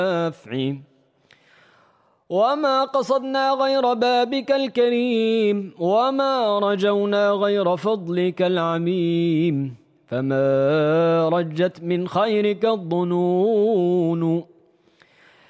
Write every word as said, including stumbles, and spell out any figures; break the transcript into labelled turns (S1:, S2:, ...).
S1: النافع وما قصدنا غير بابك الكريم وما رجونا غير فضلك العميم فما رجت من خيرك الظنون